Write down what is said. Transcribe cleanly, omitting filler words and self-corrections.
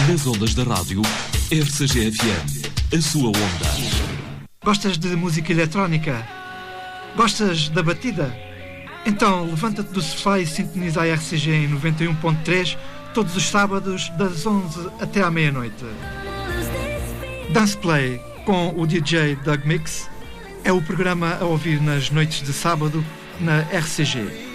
Nas ondas da rádio RCG-FM, a sua onda. Gostas de música eletrónica? Gostas da batida? Então levanta-te do sofá e sintoniza a RCG em 91.3 todos os sábados das 11 até à meia-noite. Dance Play com o DJ Doug Mix é o programa a ouvir nas noites de sábado na RCG.